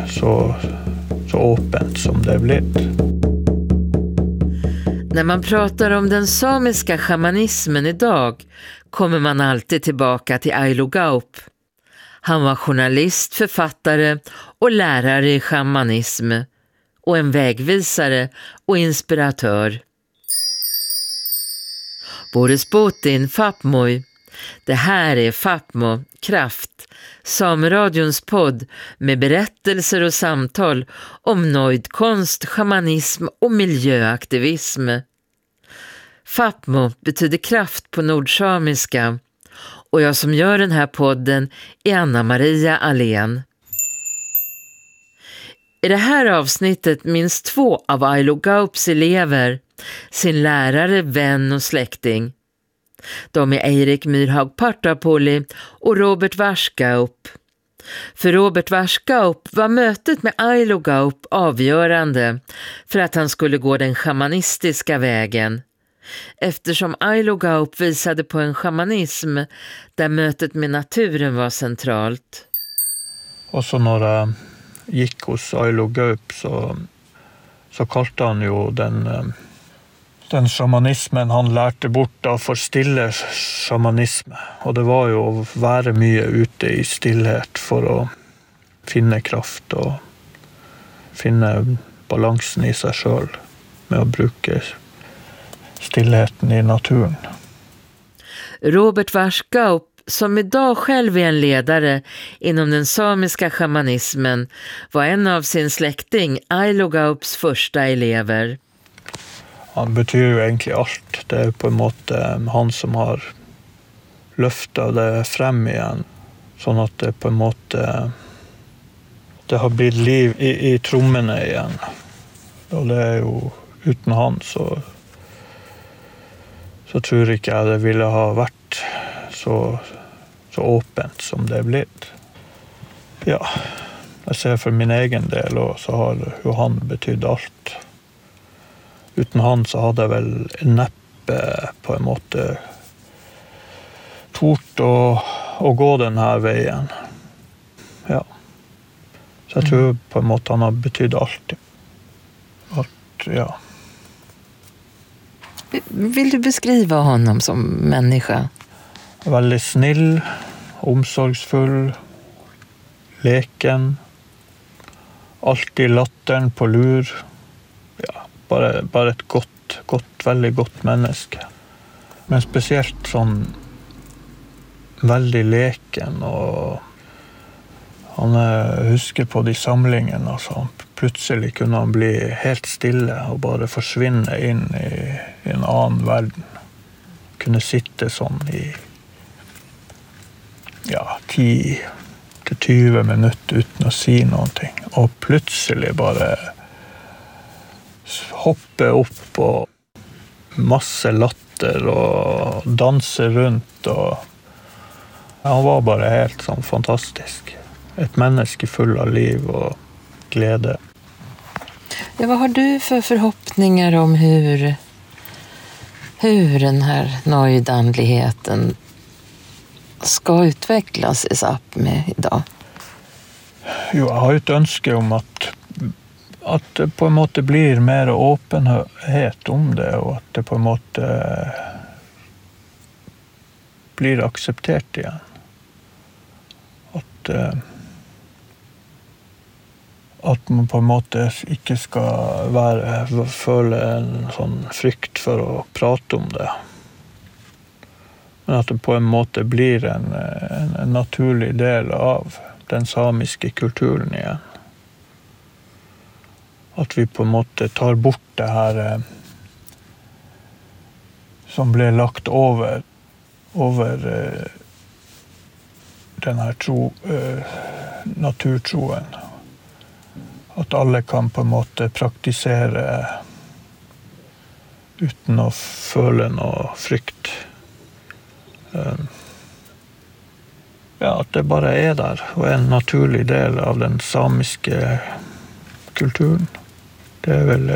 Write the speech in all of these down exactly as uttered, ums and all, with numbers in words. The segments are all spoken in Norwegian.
så, så öppet som det blivit. När man pratar om den samiska shamanismen idag kommer man alltid tillbaka till Ailo Gaup. Han var journalist, författare och lärare i shamanism och en vägvisare och inspiratör. Boris Botin, Fapmoy. Det här är Fapmo, Kraft, Sameradions podd med berättelser och samtal om nöjdkonst, shamanism och miljöaktivism. Fapmo betyder kraft på nordsamiska och jag som gör den här podden är Anna-Maria Allén. I det här avsnittet minns två av Ailo Gaups elever sin lärare, vän och släkting. De är Eirik Myrhaug Partapoli och Robert Varskaup. För Robert Varskaup var mötet med Ailo Gaup avgörande för att han skulle gå den shamanistiska vägen. Eftersom Ailo Gaup visade på en shamanism där mötet med naturen var centralt. Och så några gick hos Ailo Gaup så, så kallade han ju den, den shamanismen han lärte bort av för stille shamanism. Och det var ju att vara mycket ute i stillhet för att finna kraft och finna balansen i sig själv med att bruka stillheten i naturen. Robert Varskaup, som idag själv är en ledare inom den samiska shamanismen, var en av sin släkting Ailo Gaups första elever. Han betyder ju egentligen allt. Det är på en måte han som har lyftat det fram igen. Så att det på en måte det har blivit liv i, i trummorna igen. Och det är ju utan han så så tror jag inte att det ville ha varit så, så öppet som det blivit. Ja, jag ser för min egen del och så har ju han betytt allt. Utan han så hade jag väl näppe på en måte tort och, och gå den här vägen. Ja. Så jag tror på en måte han har betytt allt. Allt, ja. Vill du beskriva honom som människa? Väldigt snill, omsorgsfull, leken, alltid lattern på lur. Ja, bara, bara ett gott, gott, väldigt gott människa. Men speciellt som väldigt leken och han husker på de samlingarna så plötsligt kunde han bli helt stille och bara försvinna in i, i en annan värld. Kunde sitta sån i ja, tio till tjugo minuter utan att säga någonting. Och plötsligt bara hoppa upp och massa latter och dansa runt. Och han var bara helt sån fantastisk. Ett människa full av liv och glädje. Ja, vad har du för förhoppningar om hur, hur den här nöjdandligheten ska utvecklas i Sápmi idag? Jo, jag har ett önske om att, att det på en måte blir mer öppenhet om det och att det på en måte blir accepterat igen. Att at man på en måte ikke skal være, føle en sånn frykt for å prate om det. Men at det på en måte blir en, en, en naturlig del av den samiske kulturen igjen. At vi på en måte tar bort det her eh, som ble lagt over, over eh, den her tro, eh, naturtroen. At alle kan på en måte praktisere uten å føle noe frykt. Ja, at det bare er der, og er en naturlig del av den samiske kulturen. Det er vel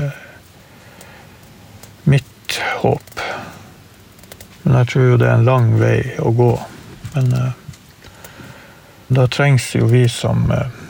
mitt håp. Men jeg tror jo det er en lang vei å gå. Men da trengs jo vi som